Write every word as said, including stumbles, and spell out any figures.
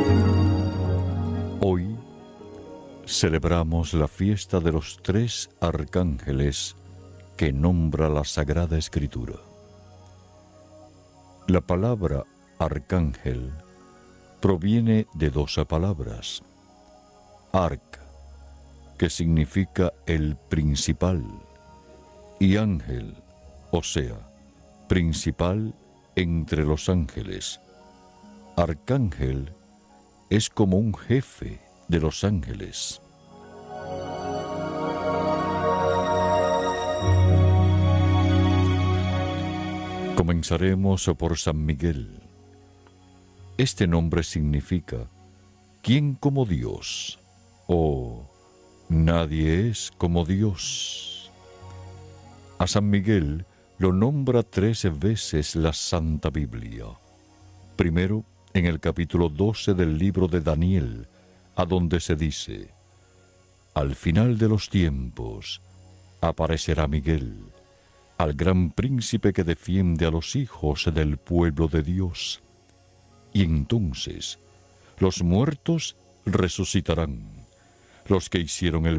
Hoy celebramos la fiesta de los tres arcángeles que nombra la Sagrada Escritura. La palabra arcángel proviene de dos palabras: arc, que significa el principal, y ángel, o sea, principal entre los ángeles. Arcángel es como un jefe de los ángeles. Comenzaremos por San Miguel. Este nombre significa ¿quién como Dios? O nadie es como Dios. A San Miguel lo nombra tres veces la Santa Biblia. Primero, en el capítulo doce del libro de Daniel, a donde se dice: al final de los tiempos aparecerá Miguel, al gran príncipe que defiende a los hijos del pueblo de Dios. Y entonces los muertos resucitarán, los que hicieron el